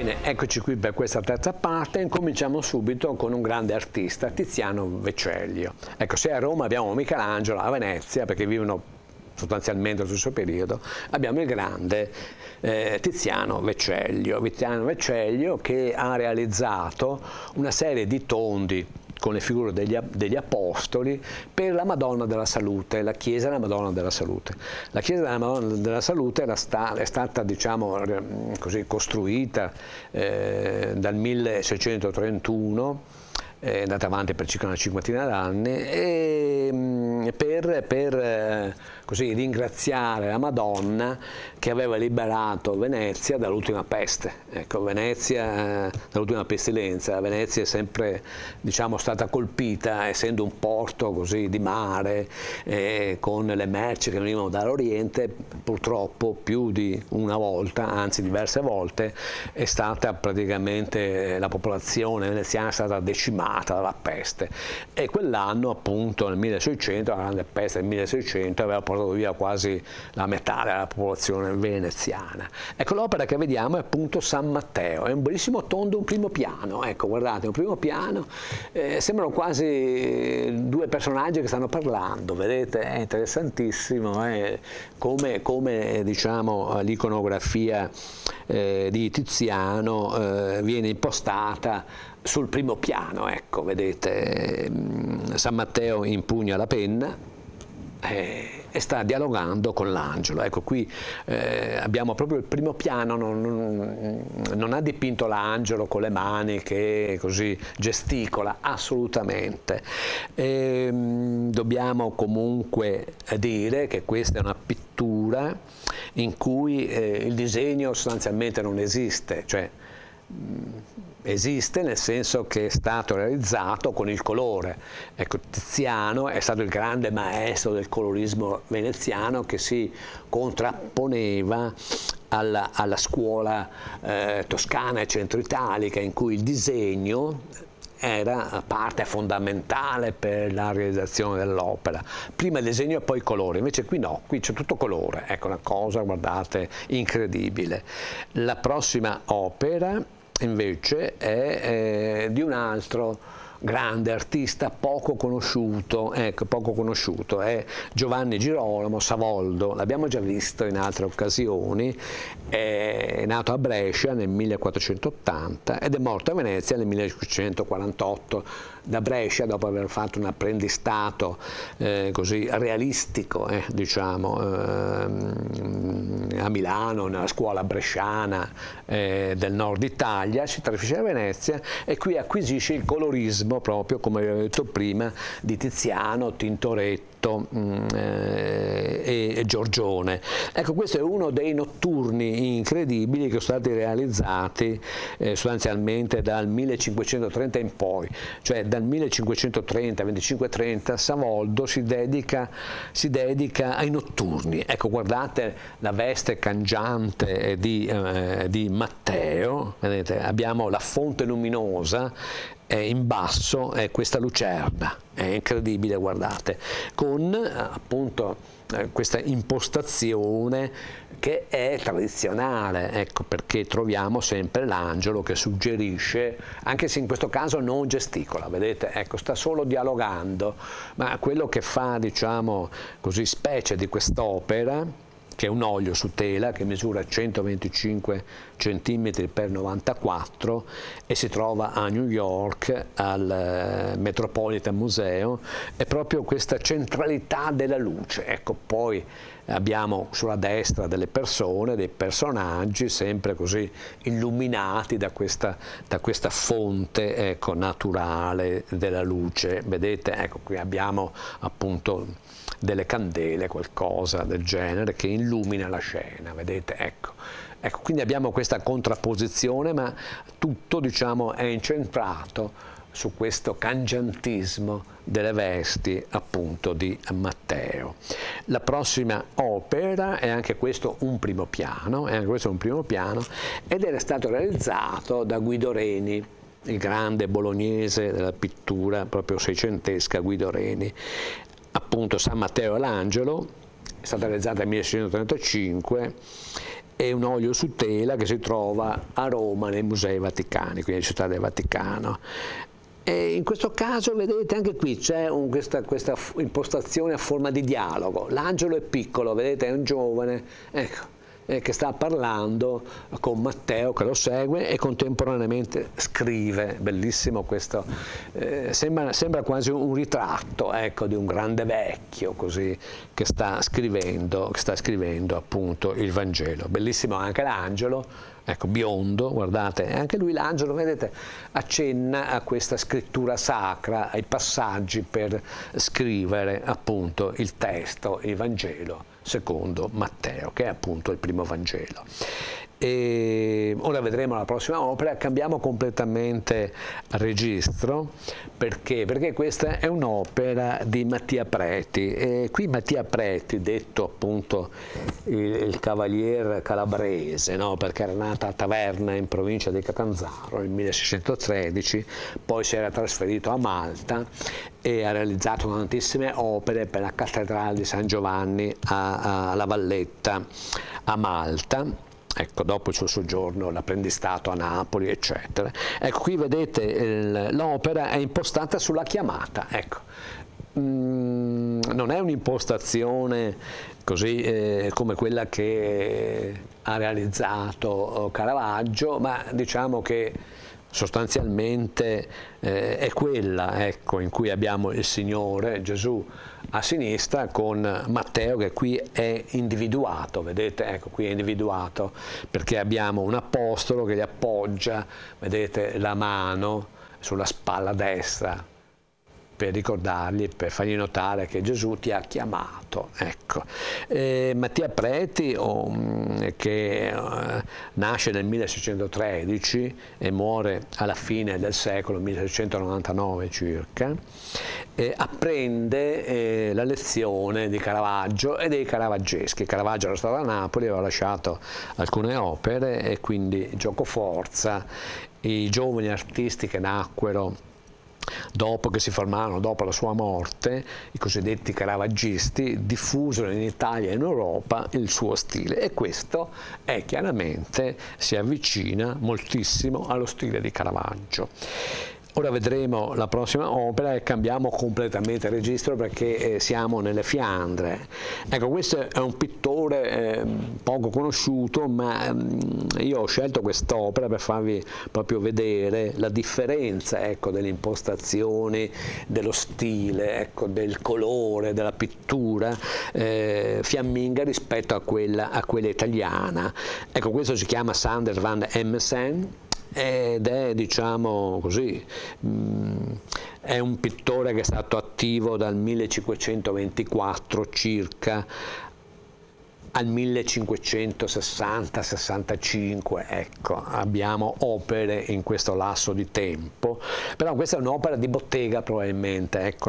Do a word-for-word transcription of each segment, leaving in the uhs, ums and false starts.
Bene, eccoci qui per questa terza parte. Incominciamo subito con un grande artista, Tiziano Vecellio. Ecco, se a Roma abbiamo Michelangelo, a Venezia, perché vivono sostanzialmente sul suo periodo, abbiamo il grande eh, Tiziano Vecellio. Tiziano Vecellio che ha realizzato una serie di tondi con le figure degli, degli Apostoli per la Madonna della Salute, la Chiesa della Madonna della Salute. La Chiesa della Madonna della Salute era sta, è stata, diciamo, così, costruita eh, dal milleseicentotrentuno, è andata avanti per circa una cinquantina d'anni, e per, per così, ringraziare la Madonna che aveva liberato Venezia dall'ultima peste. Ecco, Venezia, dall'ultima pestilenza. Venezia è sempre, diciamo, stata colpita, essendo un porto così di mare, eh, con le merci che venivano dall'Oriente. Purtroppo più di una volta, anzi diverse volte, è stata praticamente, la popolazione veneziana è stata decimata dalla peste, e quell'anno, appunto nel milleseicento, la grande peste del milleseicento aveva portato via quasi la metà della popolazione veneziana. Ecco, l'opera che vediamo è appunto San Matteo, è un bellissimo tondo, un primo piano. Ecco, guardate, un primo piano, eh, sembrano quasi due personaggi che stanno parlando, vedete, è interessantissimo, eh, come, come diciamo l'iconografia eh, di Tiziano eh, viene impostata sul primo piano. Ecco, vedete, San Matteo impugna la penna eh, e sta dialogando con l'angelo. Ecco, qui eh, abbiamo proprio il primo piano, non, non, non ha dipinto l'angelo con le mani che così gesticola, assolutamente. E, dobbiamo comunque dire che questa è una pittura in cui eh, il disegno sostanzialmente non esiste, cioè esiste nel senso che è stato realizzato con il colore. Ecco, Tiziano è stato il grande maestro del colorismo veneziano, che si contrapponeva alla, alla scuola eh, toscana e centro-italica, in cui il disegno era parte fondamentale per la realizzazione dell'opera. Prima il disegno e poi il colore, invece qui no, qui c'è tutto colore. Ecco, una cosa, guardate, incredibile. La prossima opera invece è eh, di un altro grande artista poco conosciuto, ecco, poco conosciuto, è Giovanni Girolamo Savoldo. L'abbiamo già visto in altre occasioni, è nato a Brescia nel millequattrocentottanta ed è morto a Venezia nel millecinquecentoquarantotto. Da Brescia, dopo aver fatto un apprendistato eh, così realistico, eh, diciamo, eh, a Milano, nella scuola bresciana eh, del nord Italia, si trasferisce a Venezia e qui acquisisce il colorismo, proprio come vi ho detto prima, di Tiziano, Tintoretto mh, eh, e Giorgione. Ecco, questo è uno dei notturni incredibili che sono stati realizzati eh, sostanzialmente dal millecinquecentotrenta in poi, cioè dal millecinquecentotrenta venticinque trenta Savoldo si dedica, si dedica ai notturni. Ecco, guardate la veste cangiante di, eh, di Matteo, vedete, abbiamo la fonte luminosa, eh, in basso è questa lucerna, è incredibile, guardate, con appunto eh, questa impostazione che è tradizionale, ecco, perché troviamo sempre l'angelo che suggerisce, anche se in questo caso non gesticola, vedete, ecco, sta solo dialogando, ma quello che fa, diciamo così, specie di quest'opera, che è un olio su tela che misura centoventicinque centimetri per novantaquattro e si trova a New York al Metropolitan Museum, è proprio questa centralità della luce. Ecco, poi abbiamo sulla destra delle persone, dei personaggi sempre così illuminati da questa, da questa fonte, ecco, naturale della luce. Vedete, ecco, qui abbiamo appunto delle candele, qualcosa del genere che illumina la scena, vedete, ecco. Ecco, quindi abbiamo questa contrapposizione, ma tutto, diciamo, è incentrato su questo cangiantismo delle vesti, appunto, di Matteo. La prossima opera è anche questo un primo piano, è anche questo un primo piano, ed era stato realizzato da Guido Reni, il grande bolognese della pittura proprio seicentesca, Guido Reni. Appunto, San Matteo e l'Angelo, è stata realizzata nel milleseicentotrentantacinque è un olio su tela che si trova a Roma nei Musei Vaticani, quindi Città del Vaticano. E in questo caso, vedete, anche qui c'è un, questa, questa impostazione a forma di dialogo. L'angelo è piccolo, vedete, è un giovane, ecco, eh, che sta parlando con Matteo che lo segue e contemporaneamente scrive. Bellissimo questo, eh, sembra, sembra quasi un ritratto, ecco, di un grande vecchio così, che sta scrivendo, che sta scrivendo appunto il Vangelo. Bellissimo anche l'angelo. Ecco, biondo, guardate, anche lui l'angelo, vedete, accenna a questa scrittura sacra, ai passaggi per scrivere appunto il testo, il Vangelo secondo Matteo, che è appunto il primo Vangelo. E ora vedremo la prossima opera. Cambiamo completamente registro, perché? Perché questa è un'opera di Mattia Preti, e qui Mattia Preti, detto appunto il, il cavalier calabrese, no? Perché era nata a Taverna in provincia di Catanzaro nel milleseicentotredici, poi si era trasferito a Malta e ha realizzato tantissime opere per la cattedrale di San Giovanni a, a La Valletta a Malta. Ecco, dopo il suo soggiorno, l'apprendistato a Napoli, eccetera. Ecco, qui vedete l'opera è impostata sulla chiamata, ecco. Mm, non è un'impostazione così eh, come quella che ha realizzato Caravaggio, ma diciamo che sostanzialmente eh, è quella, ecco, in cui abbiamo il Signore Gesù a sinistra con Matteo che qui è individuato, vedete, ecco, qui è individuato perché abbiamo un apostolo che gli appoggia, vedete, la mano sulla spalla destra per ricordargli, per fargli notare che Gesù ti ha chiamato. Ecco. Eh, Mattia Preti, oh, che eh, nasce nel milleseicentotredici e muore alla fine del secolo, milleseicentonovantanove circa, eh, apprende eh, la lezione di Caravaggio e dei caravaggeschi. Caravaggio era stato a Napoli, aveva lasciato alcune opere e quindi giocoforza, i giovani artisti che nacquero dopo che si formarono dopo la sua morte, i cosiddetti caravaggisti, diffusero in Italia e in Europa il suo stile, e questo è chiaramente, si avvicina moltissimo allo stile di Caravaggio. Ora vedremo la prossima opera e cambiamo completamente registro perché eh, siamo nelle Fiandre. Ecco, questo è un pittore eh, poco conosciuto, ma ehm, io ho scelto quest'opera per farvi proprio vedere la differenza, ecco, delle impostazioni, dello stile, ecco, del colore, della pittura eh, fiamminga rispetto a quella, a quella italiana. Ecco, questo si chiama Sander van Emsen, ed è, diciamo così, mh, è un pittore che è stato attivo dal millecinquecentoventiquattro circa al millecinquecentosessanta sessantacinque, ecco, abbiamo opere in questo lasso di tempo, però questa è un'opera di bottega probabilmente, ecco,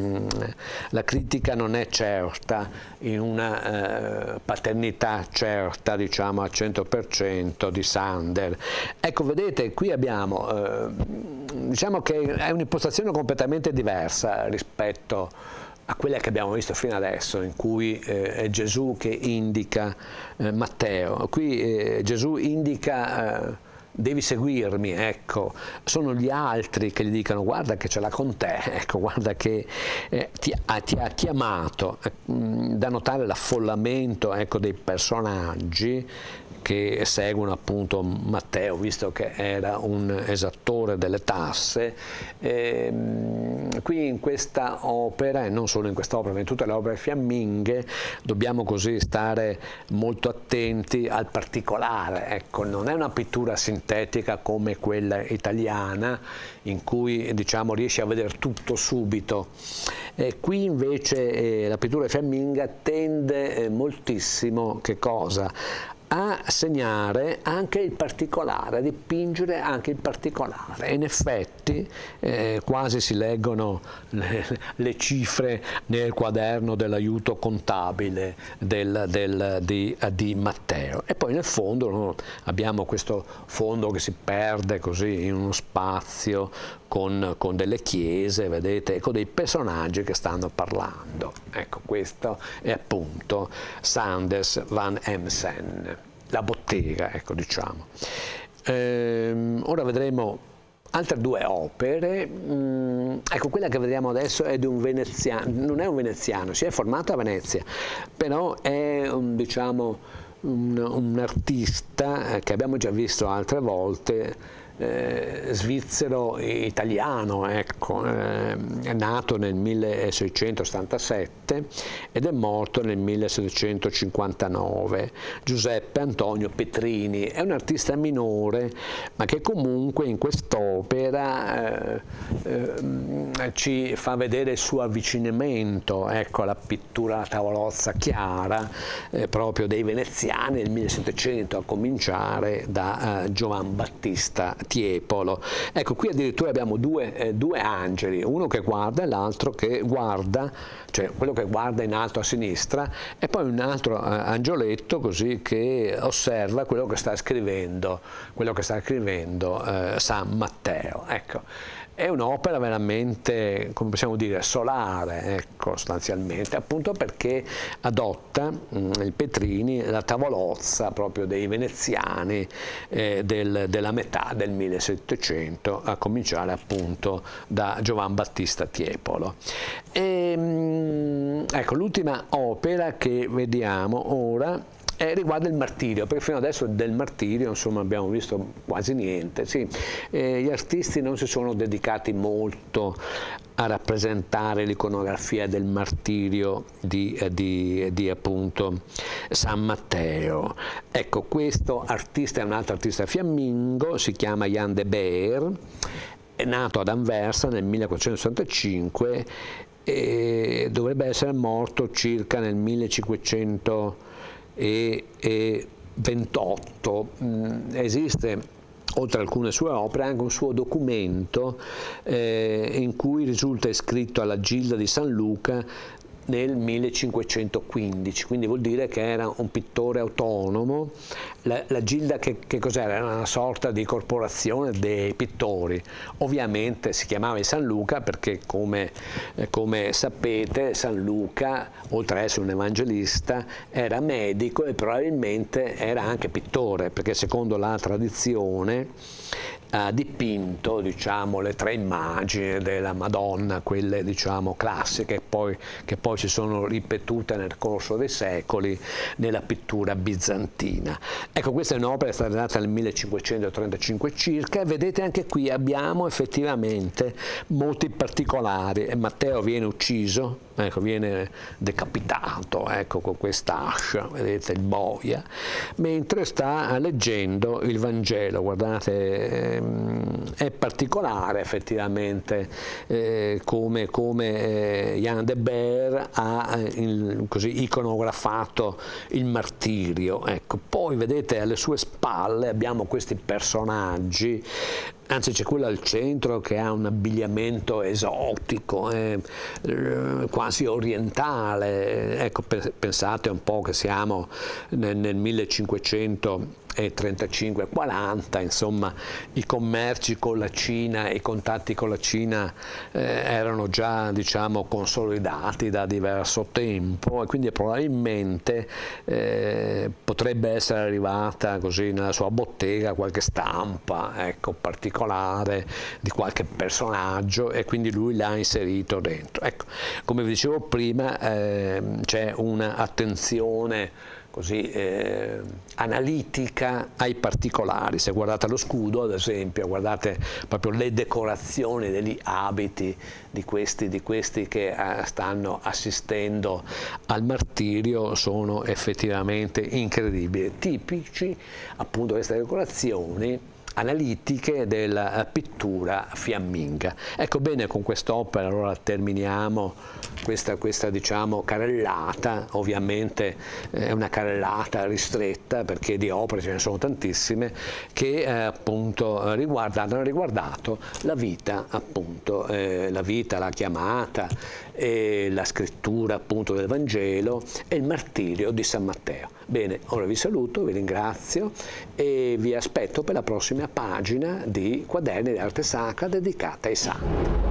la critica non è certa in una eh, paternità certa, diciamo al cento per cento di Sander. Ecco, vedete, qui abbiamo, eh, diciamo che è un'impostazione completamente diversa rispetto a quella che abbiamo visto fino adesso, in cui eh, è Gesù che indica eh, Matteo. Qui eh, Gesù indica eh, devi seguirmi, ecco, sono gli altri che gli dicono guarda che ce l'ha con te, ecco, guarda che eh, ti, ha, ti ha chiamato, eh, da notare l'affollamento, ecco, dei personaggi che seguono appunto Matteo, visto che era un esattore delle tasse. E, qui in questa opera, e non solo in questa opera, ma in tutte le opere fiamminghe, dobbiamo così stare molto attenti al particolare, ecco, non è una pittura sintetica come quella italiana, in cui, diciamo, riesci a vedere tutto subito. E qui invece eh, la pittura fiamminga tende eh, moltissimo, che cosa? A segnare anche il particolare, a dipingere anche il particolare. E in effetti eh, quasi si leggono le, le cifre nel quaderno dell'aiuto contabile del, del, di, di Matteo. E poi nel fondo no, abbiamo questo fondo che si perde così in uno spazio con, con delle chiese, vedete, e con dei personaggi che stanno parlando. Ecco, questo è appunto Sanders van Emsen. la bottega, ecco, diciamo. Ehm, ora vedremo altre due opere. Mm, ecco, quella che vediamo adesso è di un veneziano, non è un veneziano, si è formato a Venezia, però è un, diciamo, un, un artista che abbiamo già visto altre volte, Eh, svizzero italiano, ecco, eh, è nato nel milleseicentosettantasette ed è morto nel millesettecentocinquantanove. Giuseppe Antonio Petrini è un artista minore, ma che comunque in quest'opera eh, eh, ci fa vedere il suo avvicinamento, ecco, alla pittura a tavolozza chiara eh, proprio dei veneziani del millesettecento, a cominciare da eh, Giovan Battista Tiepolo. Ecco, qui addirittura abbiamo due, eh, due angeli, uno che guarda e l'altro che guarda, cioè quello che guarda in alto a sinistra, e poi un altro eh, angioletto così che osserva quello che sta scrivendo, quello che sta scrivendo eh, San Matteo. Ecco. È un'opera veramente, come possiamo dire, solare, ecco, sostanzialmente, appunto perché adotta mh, il Petrini la tavolozza proprio dei veneziani eh, del, della metà del millesettecento, a cominciare appunto da Giovan Battista Tiepolo. E, mh, ecco, l'ultima opera che vediamo ora Eh, riguarda il martirio, perché fino adesso del martirio insomma abbiamo visto quasi niente. Sì, eh, gli artisti non si sono dedicati molto a rappresentare l'iconografia del martirio di, eh, di, di appunto San Matteo. Ecco, questo artista è un altro artista fiammingo, si chiama Jan de Beer, è nato ad Anversa nel millequattrocentosessantacinque e dovrebbe essere morto circa nel millecinquecento e ventotto. Mm, esiste, oltre a alcune sue opere, anche un suo documento eh, in cui risulta iscritto alla Gilda di San Luca nel millecinquecentoquindici, quindi vuol dire che era un pittore autonomo. La, la Gilda che, che cos'era? Era una sorta di corporazione dei pittori, ovviamente si chiamava di San Luca perché come, eh, come sapete San Luca, oltre ad essere un evangelista, era medico e probabilmente era anche pittore, perché secondo la tradizione ha dipinto, diciamo, le tre immagini della Madonna, quelle diciamo classiche, poi, che poi si sono ripetute nel corso dei secoli nella pittura bizantina. Ecco, questa è un'opera che è stata data nel millecinquecentotrentacinque circa, e vedete anche qui abbiamo effettivamente molti particolari. Matteo viene ucciso, ecco, viene decapitato, ecco, con quest'ascia, vedete il boia, mentre sta leggendo il Vangelo. Guardate, è particolare effettivamente eh, come, come eh, Jan de Beer ha il, così iconografato il martirio. Ecco, poi vedete alle sue spalle abbiamo questi personaggi, anzi c'è quello al centro che ha un abbigliamento esotico, eh, quasi orientale. Ecco, pensate un po' che siamo nel, nel millecinquecentotrentacinque quaranta, insomma i commerci con la Cina, i contatti con la Cina eh, erano già, diciamo, consolidati da diverso tempo, e quindi probabilmente eh, potrebbe essere arrivata così nella sua bottega qualche stampa, ecco, particolare di qualche personaggio, e quindi lui l'ha inserito dentro. Ecco, come vi dicevo prima, eh, c'è un'attenzione così eh, analitica ai particolari. Se guardate lo scudo, ad esempio, guardate proprio le decorazioni degli abiti di questi, di questi che eh, stanno assistendo al martirio, sono effettivamente incredibili, tipici appunto queste decorazioni analitiche della pittura fiamminga. Ecco, bene, con quest'opera allora terminiamo questa, questa diciamo carrellata. Ovviamente è una carrellata ristretta perché di opere ce ne sono tantissime che eh, appunto riguardano, hanno riguardato la vita, appunto eh, la vita, la chiamata e la scrittura appunto del Vangelo e il martirio di San Matteo. Bene, ora vi saluto, vi ringrazio e vi aspetto per la prossima pagina di Quaderni di Arte Sacra dedicata ai santi.